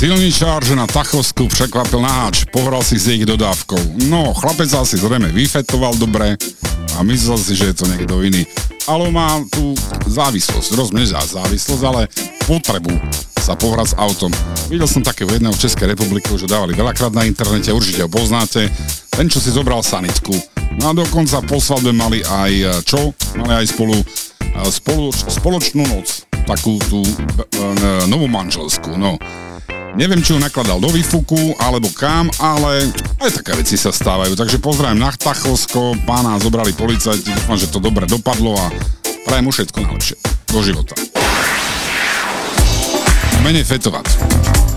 Silničár, že na Tachovsku překvapil naháč, pohral si s ich dodávkou. No, chlapec asi zrejme vyfetoval dobre a myslel si, že je to niekto iný. Ale má tú závislosť, rozumiem, závislosť, ale potrebu sa pohrať s autom. Videl som takého jedného v Českej republike, že dávali veľakrát na internete, určite ho poznáte. Ten, čo si zobral sanitku. No a dokonca po svadbe mali aj čo? Mali aj spoločnú noc. Takú tú novú manželskú, no. Neviem, či ho nakladal do výfuku, alebo kam, ale aj také veci sa stávajú. Takže pozdravím na Tachovsko, pána zobrali policajti, dúfam, že to dobre dopadlo a prajem mu všetko najlepšie do života. Menej fetovať.